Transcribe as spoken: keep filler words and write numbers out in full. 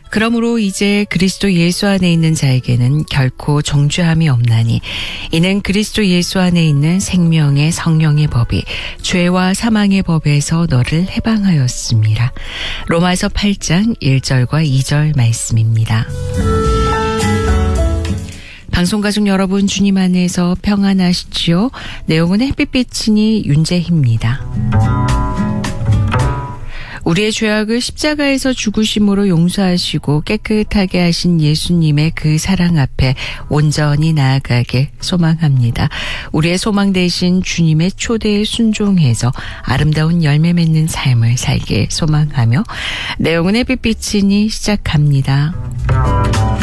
그러므로 이제 그리스도 예수 안에 있는 자에게는 결코 정죄함이 없나니 이는 그리스도 예수 안에 있는 생명의 성령의 법이 죄와 사망의 법에서 너를 해방하였습니다. 로마서 팔 장 일 절과 이 절 말씀입니다. 방송가족 여러분, 주님 안에서 평안하시지요? 내용은 햇빛비치니 윤재희입니다. 우리의 죄악을 십자가에서 죽으심으로 용서하시고 깨끗하게 하신 예수님의 그 사랑 앞에 온전히 나아가길 소망합니다. 우리의 소망 대신 주님의 초대에 순종해서 아름다운 열매 맺는 삶을 살길 소망하며 내용은 햇빛비치니 시작합니다.